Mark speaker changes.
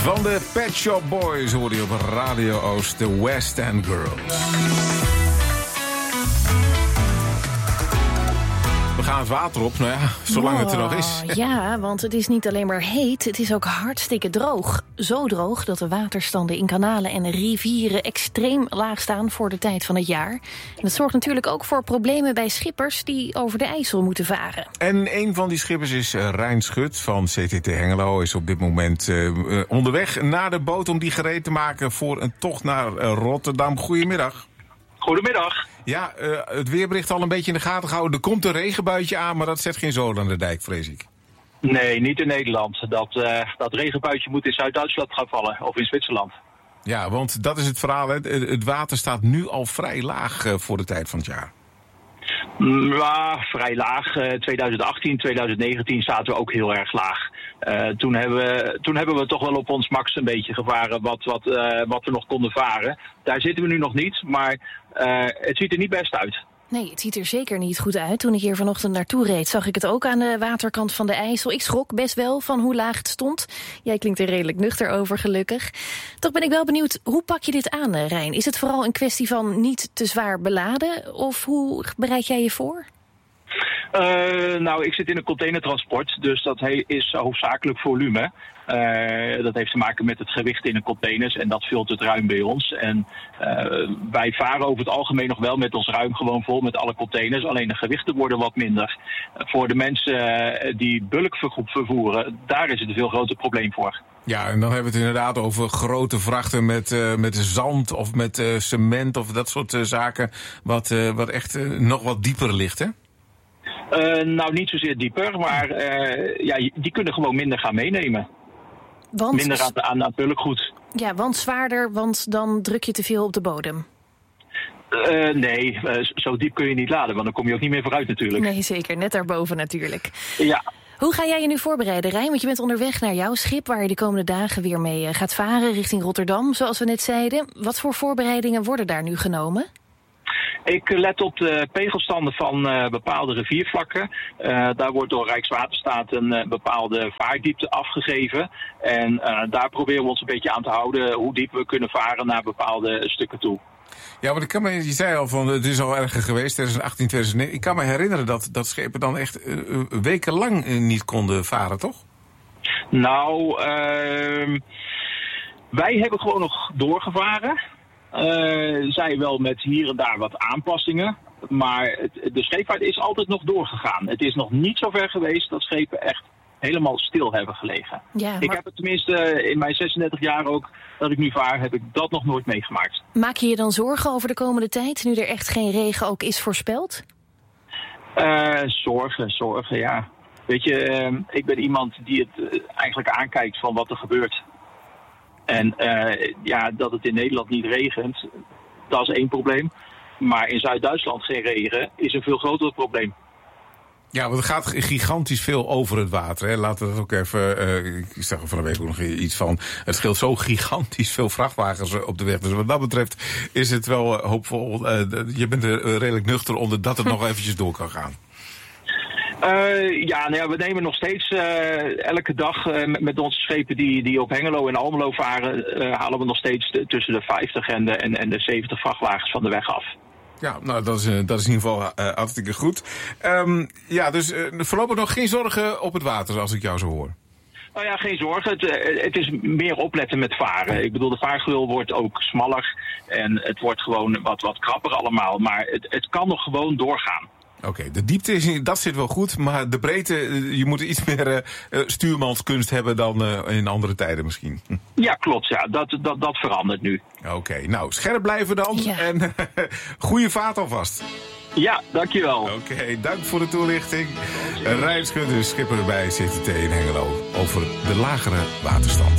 Speaker 1: Van de Pet Shop Boys hoor je op Radio Oost, de West End Girls. We gaan het water op, nou ja, zolang het er nog is.
Speaker 2: Ja, want het is niet alleen maar heet, het is ook hartstikke droog. Zo droog dat de waterstanden in kanalen en rivieren extreem laag staan voor de tijd van het jaar. En dat zorgt natuurlijk ook voor problemen bij schippers die over de IJssel moeten varen.
Speaker 1: En een van die schippers is Rijn Schut van CTT Hengelo. Is op dit moment onderweg naar de boot om die gereed te maken voor een tocht naar Rotterdam. Goedemiddag.
Speaker 3: Goedemiddag.
Speaker 1: Ja, het weerbericht al een beetje in de gaten gehouden. Er komt een regenbuitje aan, maar dat zet geen zoden aan de dijk, vrees ik.
Speaker 3: Nee, niet in Nederland. Dat regenbuitje moet in Zuid-Duitsland gaan vallen, of in Zwitserland.
Speaker 1: Ja, want dat is het verhaal. Hè. Het water staat nu al vrij laag voor de tijd van het jaar.
Speaker 3: Ja, vrij laag. 2018, 2019 zaten we ook heel erg laag. Toen hebben we toch wel op ons max een beetje gevaren wat we nog konden varen. Daar zitten we nu nog niet, maar het ziet er niet best uit.
Speaker 2: Nee, het ziet er zeker niet goed uit. Toen ik hier vanochtend naartoe reed, zag ik het ook aan de waterkant van de IJssel. Ik schrok best wel van hoe laag het stond. Jij klinkt er redelijk nuchter over, gelukkig. Toch ben ik wel benieuwd, hoe pak je dit aan, Rijn? Is het vooral een kwestie van niet te zwaar beladen? Of hoe bereid jij je voor?
Speaker 3: Nou, ik zit in een containertransport, dus dat is hoofdzakelijk volume. Dat heeft te maken met het gewicht in de containers en dat vult het ruim bij ons. En wij varen over het algemeen nog wel met ons ruim gewoon vol met alle containers. Alleen de gewichten worden wat minder. Voor de mensen die bulk vervoeren, daar is het een veel groter probleem voor.
Speaker 1: Ja, en dan hebben we het inderdaad over grote vrachten met zand of met cement of dat soort zaken. Wat echt nog wat dieper ligt, hè?
Speaker 3: Nou, niet zozeer dieper, maar die kunnen gewoon minder gaan meenemen. Minder aan bulkgoed.
Speaker 2: Ja, want zwaarder, want dan druk je te veel op de bodem.
Speaker 3: Nee, zo diep kun je niet laden, want dan kom je ook niet meer vooruit natuurlijk.
Speaker 2: Nee, zeker. Net daarboven natuurlijk.
Speaker 3: Ja.
Speaker 2: Hoe ga jij je nu voorbereiden, Rijn? Want je bent onderweg naar jouw schip, waar je de komende dagen weer mee gaat varen richting Rotterdam, zoals we net zeiden. Wat voor voorbereidingen worden daar nu genomen?
Speaker 3: Ik let op de pegelstanden van bepaalde riviervlakken. Daar wordt door Rijkswaterstaat een bepaalde vaardiepte afgegeven. En daar proberen we ons een beetje aan te houden hoe diep we kunnen varen naar bepaalde stukken toe.
Speaker 1: Ja, want je zei al van het is al erger geweest, 2018, 2009. Ik kan me herinneren dat schepen dan echt wekenlang niet konden varen, toch?
Speaker 3: Nou, wij hebben gewoon nog doorgevaren. Zij wel met hier en daar wat aanpassingen. Maar de scheepvaart is altijd nog doorgegaan. Het is nog niet zo ver geweest dat schepen echt helemaal stil hebben gelegen. Ja, maar... Ik heb het tenminste in mijn 36 jaar ook dat ik nu vaar, heb ik dat nog nooit meegemaakt.
Speaker 2: Maak je je dan zorgen over de komende tijd, nu er echt geen regen ook is voorspeld?
Speaker 3: Zorgen, ja. Weet je, ik ben iemand die het eigenlijk aankijkt van wat er gebeurt. En dat het in Nederland niet regent, dat is één probleem. Maar in Zuid-Duitsland geen regen is een veel groter probleem.
Speaker 1: Ja, want er gaat gigantisch veel over het water. Hè. Laten we dat ook even... ik zag er van de week ook nog iets van. Het scheelt zo gigantisch veel vrachtwagens op de weg. Dus wat dat betreft is het wel hoopvol. Je bent er redelijk nuchter onder dat het nog eventjes door kan gaan.
Speaker 3: We nemen nog steeds elke dag met onze schepen die op Hengelo en Almelo varen, halen we nog steeds tussen de 50 en de 70 vrachtwagens van de weg af.
Speaker 1: Ja, nou dat is in ieder geval hartstikke goed. Dus voorlopig nog geen zorgen op het water, zoals ik jou zo hoor.
Speaker 3: Nou ja, geen zorgen. Het is meer opletten met varen. Ik bedoel, de vaargeul wordt ook smaller en het wordt gewoon wat krapper allemaal. Maar het kan nog gewoon doorgaan.
Speaker 1: Oké, de diepte dat zit wel goed, maar de breedte, je moet iets meer stuurmanskunst hebben dan in andere tijden misschien.
Speaker 3: Ja, klopt. Ja. Dat verandert nu.
Speaker 1: Oké, nou, scherp blijven dan en goede vaart alvast.
Speaker 3: Ja, dankjewel.
Speaker 1: Oké, dank voor de toelichting. Rijn Schut, schipper bij CTT in Hengelo over de lagere waterstand.